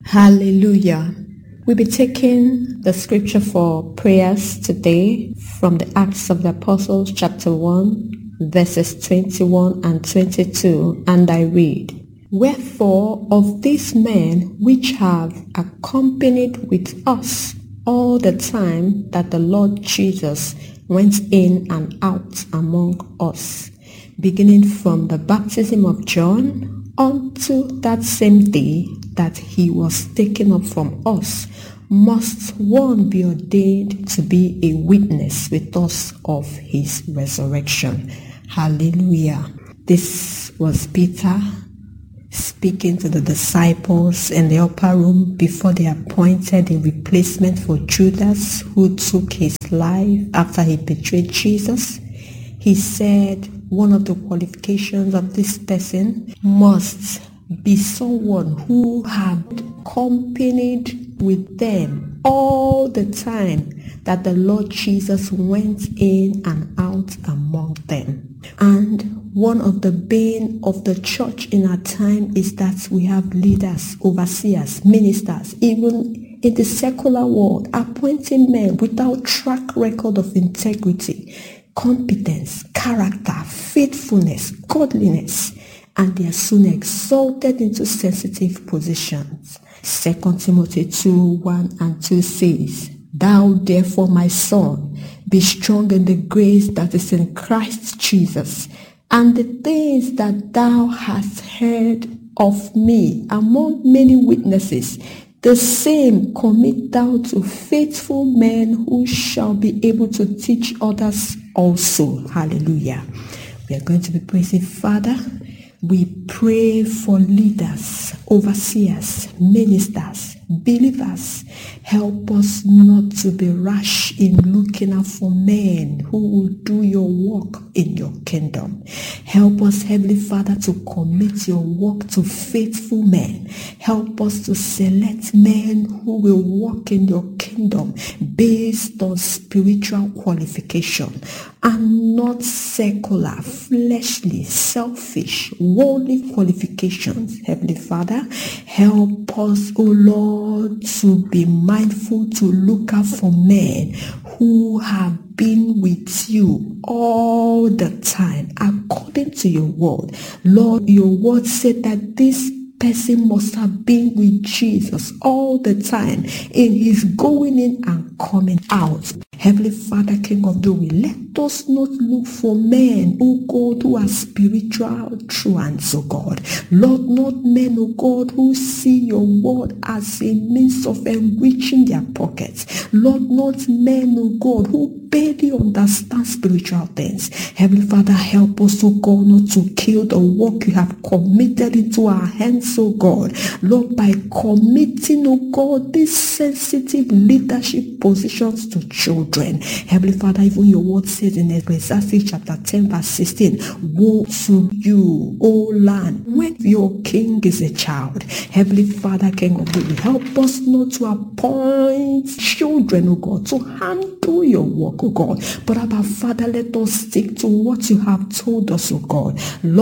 Hallelujah. We'll be taking the scripture for prayers today from the Acts of the Apostles chapter 1 verses 21 and 22, and I read, "Wherefore of these men which have accompanied with us all the time that the Lord Jesus went in and out among us, beginning from the baptism of John unto that same day that he was taken up from us, must one be ordained to be a witness with us of his resurrection." Hallelujah. This was Peter speaking to the disciples in the upper room before they appointed a replacement for Judas, who took his life after he betrayed Jesus. He said one of the qualifications of this person must be someone who had accompanied with them all the time that the Lord Jesus went in and out among them. And one of the bane of the church in our time is that we have leaders, overseers, ministers, even in the secular world, appointing men without track record of integrity, competence, character, faithfulness, godliness, and they are soon exalted into sensitive positions. 2 Timothy 2:1 and 2 says, "Thou therefore, my son, be strong in the grace that is in Christ Jesus, and the things that thou hast heard of me among many witnesses, the same commit thou to faithful men who shall be able to teach others also." Hallelujah. We are going to be praising Father. We pray for leaders, overseers, ministers, believers. Help us not to be rash in looking out for men who will do your work in your kingdom. Help us, Heavenly Father, to commit your work to faithful men. Help us to select men who will work in your kingdom based on spiritual qualification and not secular, fleshly, selfish, worldly qualifications. Heavenly Father, help us, O Lord, to be mindful to look out for men who have been with you all the time according to your word. Lord, your word said that this person must have been with Jesus all the time in his going in and coming out. Heavenly Father, King of glory, let us not look for men, oh God, who are spiritual truants, oh God. Lord, not men, oh God, who see your word as a means of enriching their pockets. Lord, not men, oh God, who barely understand spiritual things. Heavenly Father, help us, oh God, not to kill the work you have committed into our hands, oh God. Lord, by committing, oh God, these sensitive leadership positions to children. Heavenly Father, even your word says in Ecclesiastes chapter 10 verse 16, "Woe to you, O land, when your king is a child." Heavenly Father, King of glory, help us not to appoint children, oh God, to handle your work, oh God. But Abba Father, let us stick to what you have told us, oh God. Lord,